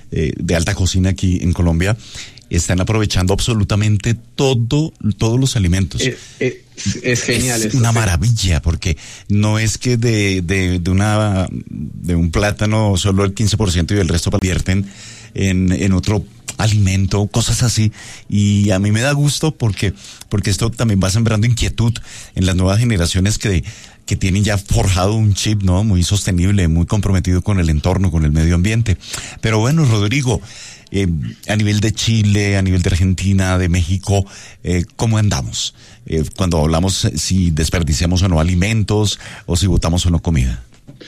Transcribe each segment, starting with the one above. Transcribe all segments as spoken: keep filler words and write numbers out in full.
eh, de alta cocina aquí en Colombia, están aprovechando absolutamente todo, todos los alimentos. Eh, eh, es genial. Es eso, una sí. maravilla, porque no es que de, de, de una, de un plátano solo el quince por ciento y el resto vierten en, en otro alimento, cosas así, y a mí me da gusto porque, porque esto también va sembrando inquietud en las nuevas generaciones que, que tienen ya forjado un chip, ¿no? Muy sostenible, muy comprometido con el entorno, con el medio ambiente. Pero bueno, Rodrigo, Eh, a nivel de Chile, a nivel de Argentina, de México, eh, ¿cómo andamos? Eh, cuando hablamos eh, si desperdiciamos o no alimentos o si botamos o no comida.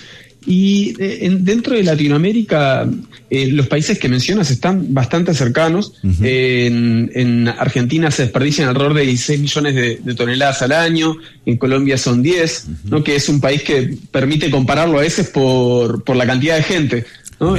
Y eh, en, dentro de Latinoamérica, eh, los países que mencionas están bastante cercanos. Uh-huh. Eh, en, en Argentina se desperdician alrededor de dieciséis millones de, de toneladas al año, en Colombia son diez, uh-huh. ¿no? Que es un país que permite compararlo a veces por, por la cantidad de gente, ¿no?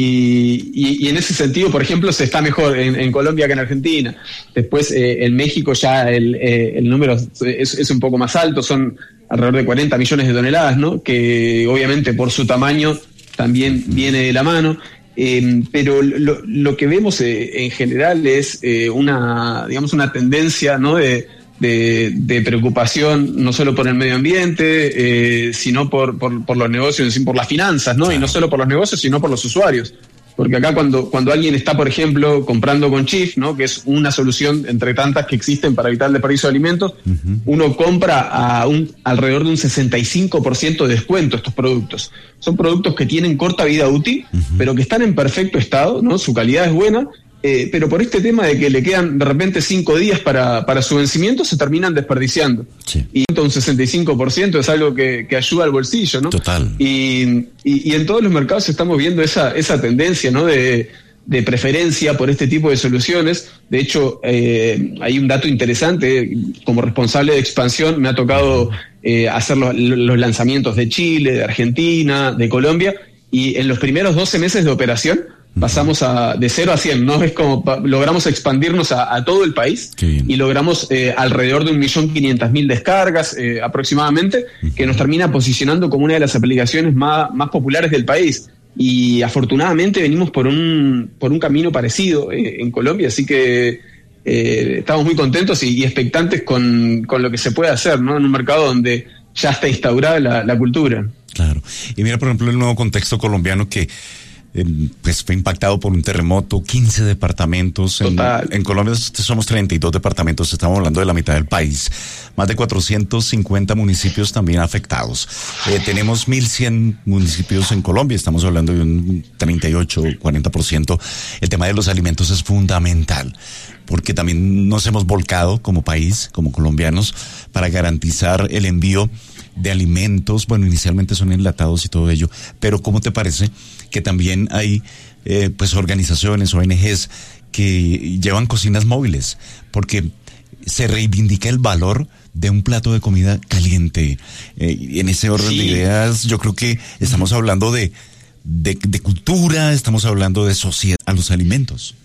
Y, y, y en ese sentido, por ejemplo, se está mejor en, en Colombia que en Argentina. Después, eh, en México ya el, eh, el número es, es un poco más alto, son alrededor de cuarenta millones de toneladas, ¿no? Que obviamente por su tamaño también viene de la mano. Eh, pero lo, lo que vemos eh, en general es eh, una, digamos, una tendencia, ¿no? de De, de preocupación no solo por el medio ambiente, eh, sino por, por, por los negocios, por las finanzas, ¿no? Claro. Y no solo por los negocios, sino por los usuarios. Porque acá cuando, cuando alguien está, por ejemplo, comprando con Chief, ¿no? Que es una solución entre tantas que existen para evitar el desperdicio de alimentos, uh-huh. uno compra a un, alrededor de un sesenta y cinco por ciento de descuento estos productos. Son productos que tienen corta vida útil, uh-huh. pero que están en perfecto estado, ¿no? Su calidad es buena. Eh, pero por este tema de que le quedan de repente cinco días para, para su vencimiento, se terminan desperdiciando. Sí. Y un sesenta y cinco por ciento es algo que, que ayuda al bolsillo, ¿no? Total. Y, y, y en todos los mercados estamos viendo esa, esa tendencia, ¿no? De, de preferencia por este tipo de soluciones. De hecho, eh, hay un dato interesante. Como responsable de expansión, me ha tocado eh, hacer los, los lanzamientos de Chile, de Argentina, de Colombia, y en los primeros doce meses de operación, pasamos a, de cero a cien, ¿no? Es como pa, logramos expandirnos a, a todo el país y logramos eh, alrededor de un millón quinientas mil descargas eh, aproximadamente, uh-huh. que nos termina posicionando como una de las aplicaciones más, más populares del país. Y afortunadamente venimos por un, por un camino parecido eh, en Colombia, así que eh, estamos muy contentos y, y expectantes con, con lo que se puede hacer, ¿no? En un mercado donde ya está instaurada la, la cultura. Claro. Y mira, por ejemplo, el nuevo contexto colombiano que Eh, pues fue impactado por un terremoto, quince departamentos. En, en Colombia somos treinta y dos departamentos, estamos hablando de la mitad del país. Más de cuatrocientos cincuenta municipios también afectados. Eh, tenemos mil cien municipios en Colombia, estamos hablando de un treinta y ocho, cuarenta por ciento. El tema de los alimentos es fundamental, porque también nos hemos volcado como país, como colombianos, para garantizar el envío de alimentos. Bueno, inicialmente son enlatados y todo ello, pero ¿cómo te parece que también hay eh, pues organizaciones, O N Ges que llevan cocinas móviles? Porque se reivindica el valor de un plato de comida caliente. Eh, en ese orden sí. de ideas, yo creo que estamos hablando de, de, de cultura, estamos hablando de sociedad a los alimentos.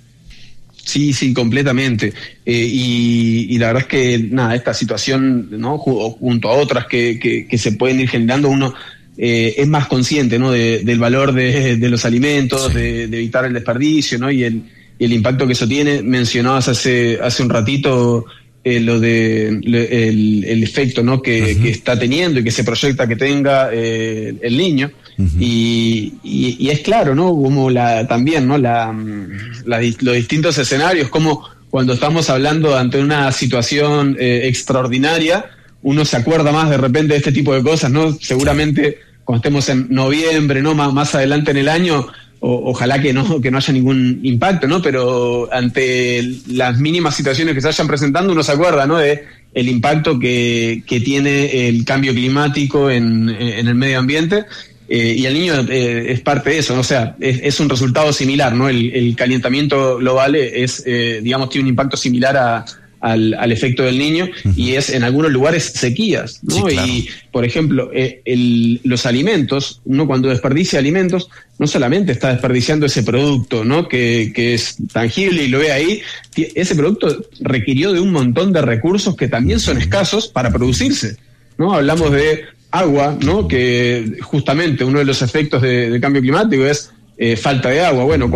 Sí, sí, completamente. Eh, y, y la verdad es que, nada, esta situación, ¿no? Junto a otras que, que, que se pueden ir generando, uno eh, es más consciente, ¿no? De, del valor de, de los alimentos, sí. de, de evitar el desperdicio, ¿no? Y el, y el impacto que eso tiene. Mencionabas hace, hace un ratito eh, lo de le, el, el efecto, ¿no? Que, uh-huh. que está teniendo y que se proyecta que tenga eh, el niño. Uh-huh. Y, y, y es claro, ¿no? Como la, también, ¿no? La, la, los distintos escenarios, como cuando estamos hablando ante una situación eh, extraordinaria, uno se acuerda más de repente de este tipo de cosas, ¿no? Seguramente cuando estemos en noviembre, ¿no? Más, más adelante en el año, o, ojalá que no, que no haya ningún impacto, ¿no? Pero ante las mínimas situaciones que se vayan presentando, uno se acuerda, ¿no? De el impacto que, que tiene el cambio climático en, en el medio ambiente. Eh, y el niño eh, es parte de eso, ¿no? O sea, es, es un resultado similar, ¿no? El, el calentamiento global es, eh, digamos, tiene un impacto similar a, al, al efecto del niño, uh-huh. y es en algunos lugares sequías, ¿no? Sí, claro. Y, por ejemplo, eh, el, los alimentos, uno cuando desperdicia alimentos, no solamente está desperdiciando ese producto, ¿no? Que, que es tangible y lo ve ahí, ese producto requirió de un montón de recursos que también son escasos para producirse, ¿no? Hablamos de agua, ¿no? Que justamente uno de los efectos de, de cambio climático es eh, falta de agua. Bueno,